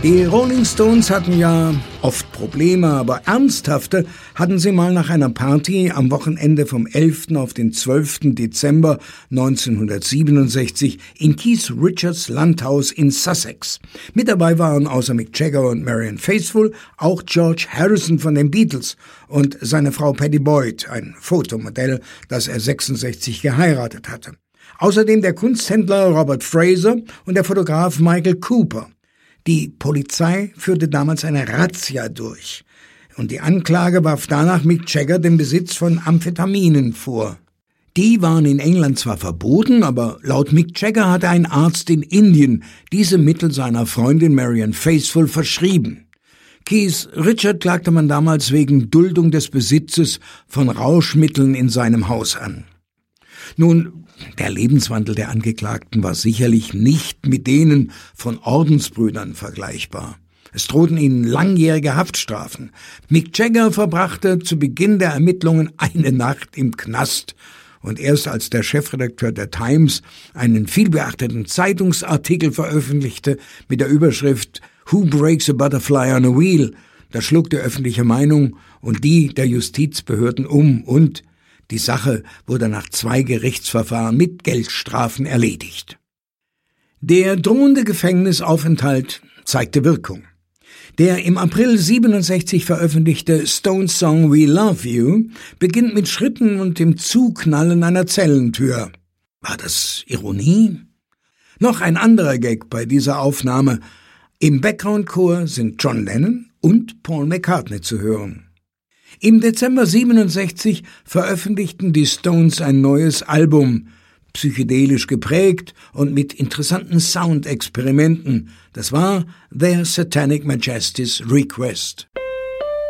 Die Rolling Stones hatten ja oft Probleme, aber ernsthafte hatten sie mal nach einer Party am Wochenende vom 11. auf den 12. Dezember 1967 in Keith Richards Landhaus in Sussex. Mit dabei waren außer Mick Jagger und Marianne Faithfull auch George Harrison von den Beatles und seine Frau Pattie Boyd, ein Fotomodell, das er 66 geheiratet hatte. Außerdem der Kunsthändler Robert Fraser und der Fotograf Michael Cooper. Die Polizei führte damals eine Razzia durch und die Anklage warf danach Mick Jagger den Besitz von Amphetaminen vor. Die waren in England zwar verboten, aber laut Mick Jagger hatte ein Arzt in Indien diese Mittel seiner Freundin Marianne Faithfull verschrieben. Keith Richard klagte man damals wegen Duldung des Besitzes von Rauschmitteln in seinem Haus an. Nun, der Lebenswandel der Angeklagten war sicherlich nicht mit denen von Ordensbrüdern vergleichbar. Es drohten ihnen langjährige Haftstrafen. Mick Jagger verbrachte zu Beginn der Ermittlungen eine Nacht im Knast. Und erst als der Chefredakteur der Times einen vielbeachteten Zeitungsartikel veröffentlichte mit der Überschrift »Who breaks a butterfly on a wheel?«, da schlug die öffentliche Meinung und die der Justizbehörden um und die Sache wurde nach 2 Gerichtsverfahren mit Geldstrafen erledigt. Der drohende Gefängnisaufenthalt zeigte Wirkung. Der im April 67 veröffentlichte Stones-Song »We Love You« beginnt mit Schritten und dem Zuknallen einer Zellentür. War das Ironie? Noch ein anderer Gag bei dieser Aufnahme. Im Background-Chor sind John Lennon und Paul McCartney zu hören. Im Dezember 67 veröffentlichten die Stones ein neues Album, psychedelisch geprägt und mit interessanten Soundexperimenten. Das war Their Satanic Majesty's Request.